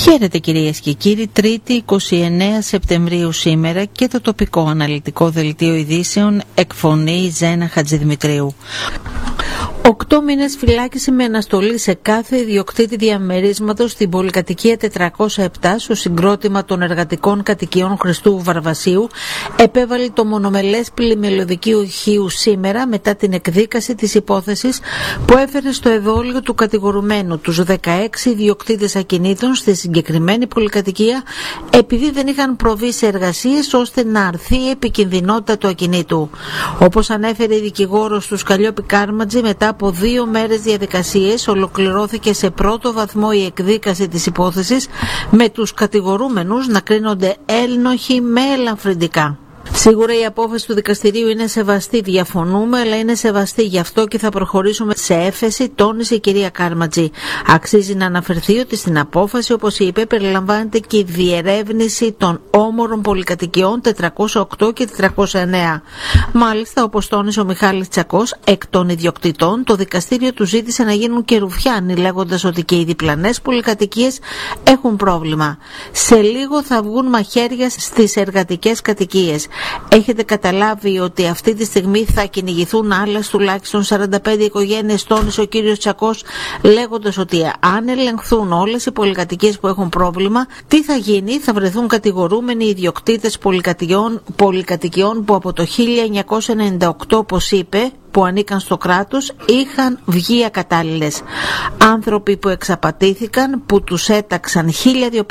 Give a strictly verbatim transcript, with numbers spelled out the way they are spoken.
Χαίρετε κυρίες και κύριοι, Τρίτη εικοστή ενάτη Σεπτεμβρίου σήμερα και το τοπικό αναλυτικό δελτίο ειδήσεων εκφωνεί Ζένα Χατζηδημητρίου. Οκτώ μήνες φυλάκιση με αναστολή σε κάθε ιδιοκτήτη διαμερίσματος στην πολυκατοικία τετρακόσια επτά στο συγκρότημα των εργατικών κατοικιών Χριστού Βαρβασίου επέβαλε το μονομελές πλημμυλωδικείο ηχείου σήμερα μετά την εκδίκαση της υπόθεσης που έφερε στο εδόλιο του κατηγορουμένου τους δεκαέξι ιδιοκτήτες ακινήτων στη συγκεκριμένη πολυκατοικία επειδή δεν είχαν προβεί σε εργασίες ώστε να αρθεί η επικινδυνότητα του ακινήτου. Όπως ανέφερε η δικηγόρος του Σκαλιόπη Κάρματζη, μετά από δύο μέρες διαδικασίες ολοκληρώθηκε σε πρώτο βαθμό η εκδίκαση της υπόθεσης με τους κατηγορούμενους να κρίνονται ένοχοι με ελαφρυντικά. Σίγουρα η απόφαση του δικαστηρίου είναι σεβαστή, διαφωνούμε, αλλά είναι σεβαστή, γι' αυτό και θα προχωρήσουμε σε έφεση, τόνισε η κυρία Κάρματζη. Αξίζει να αναφερθεί ότι στην απόφαση, όπως είπε, περιλαμβάνεται και η διερεύνηση των όμορων πολυκατοικιών τετρακόσια οκτώ και τετρακόσια εννέα. Μάλιστα, όπως τόνισε ο Μιχάλης Τσακός, εκ των ιδιοκτητών, το δικαστήριο του ζήτησε να γίνουν και ρουφιάνοι, λέγοντας ότι και οι διπλανές πολυκατοικίες έχουν πρόβλημα. Σε λίγο θα βγουν μαχαίρια στις εργατικές κατοικίες. Έχετε καταλάβει ότι αυτή τη στιγμή θα κυνηγηθούν άλλες τουλάχιστον σαράντα πέντε οικογένειες, τόνισε ο κύριος Τσακός, λέγοντας ότι αν ελεγχθούν όλες οι πολυκατοικίες που έχουν πρόβλημα, τι θα γίνει? Θα βρεθούν κατηγορούμενοι ιδιοκτήτες πολυκατοικιών, πολυκατοικιών που από το χίλια εννιακόσια ενενήντα οκτώ, όπως είπε, που ανήκαν στο κράτος, είχαν βγει ακατάλληλες. Άνθρωποι που εξαπατήθηκαν, που τους έταξαν χίλια